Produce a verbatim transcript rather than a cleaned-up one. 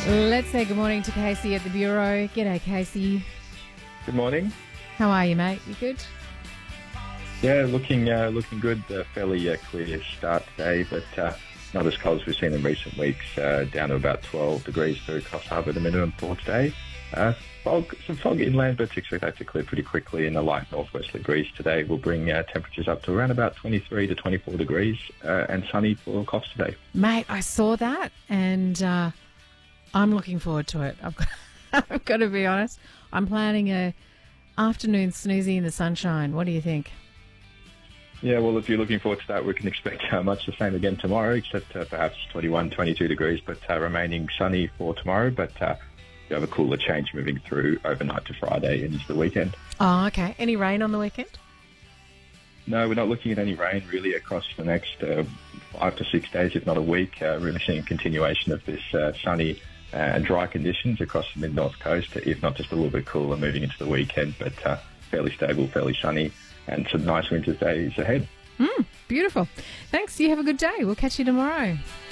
Let's say good morning to Casey at the Bureau. G'day, Casey. Good morning. How are you, mate? You good? Yeah, looking uh, looking good. Uh, fairly uh, clear start today, but uh, not as cold as we've seen in recent weeks. Uh, down to about twelve degrees for Coffs Harbour, the minimum for today. Uh, fog, some fog inland, but expect that to clear pretty quickly. And a light northwesterly breeze today will bring uh, temperatures up to around about twenty-three to twenty-four degrees, uh, and sunny for Coffs today. Mate, I saw that, and uh, I'm looking forward to it. I've got, I've got to be honest. I'm planning a afternoon snoozy in the sunshine. What do you think? Yeah, well, if you're looking forward to that, we can expect uh, much the same again tomorrow, except uh, perhaps twenty-one, twenty-two degrees, but uh, remaining sunny for tomorrow. But uh, you have a cooler change moving through overnight to Friday and into the weekend. Oh, okay. Any rain on the weekend? No, we're not looking at any rain really across the next uh, five to six days, if not a week. Uh, really seeing a continuation of this uh, sunny uh, and dry conditions across the mid-north coast, if not just a little bit cooler moving into the weekend, but uh, fairly stable, fairly sunny, and some nice winter days ahead. Mm, beautiful. Thanks. You have a good day. We'll catch you tomorrow.